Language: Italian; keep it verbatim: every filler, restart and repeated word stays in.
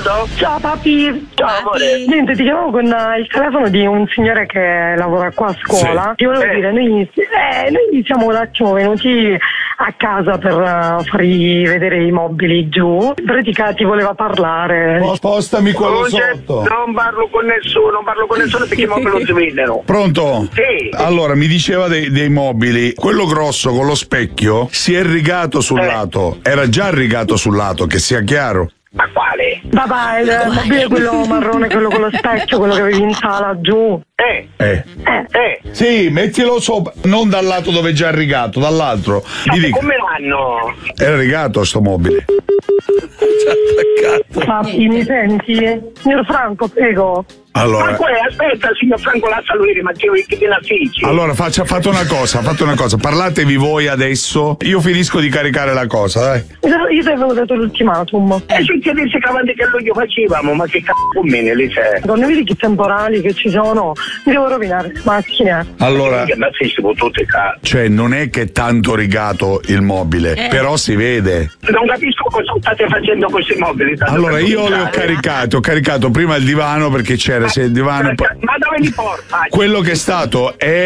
Pronto? Ciao papi. Ciao amore. Niente, ti chiamavo con uh, il telefono di un signore che lavora qua a scuola. Sì. Ti volevo Eh. dire, noi, eh, noi siamo un attimo venuti a casa per uh, fargli vedere i mobili giù. In pratica ti voleva parlare. Oh, spostami quello Non c'è- sotto. Non parlo con nessuno, non parlo con nessuno perché i mobili non si vendono. Pronto? Sì. Allora, mi diceva dei, dei mobili, quello grosso con lo specchio si è rigato sul Eh. lato, era già rigato sul lato, che sia chiaro. Ma quale? Papà, il mobile quello marrone, quello con lo specchio, quello che avevi in sala giù. Eh, Eh. Eh. eh. Sì, mettilo sopra, non dal lato dove è già rigato, dall'altro. Gli dico, Come l'hanno? era rigato sto mobile. Papi, mi senti? Signor Franco, prego. Ma Allora, quale? Aspetta, signor Franco, lascia lui, ma che che te la fici. allora faccia, fate una cosa, fate una cosa, parlatevi voi adesso, io finisco di caricare la cosa, dai. Io ti avevo dato l'ultimatum. E se ti disse che avanti che lo facevamo, ma che cazzo con me ne le sei? Quando vedi che temporali che ci sono, mi devo rovinare le macchine. Allora, Che ma sei tutte cazzo. cioè non è che è tanto rigato il mobile, però si vede. Non capisco cosa state facendo con questi mobili. tanto Allora per io le ho cominciare. caricati, ho caricato prima il divano perché c'era se il divano. Ma dove li porta? Quello che è stato è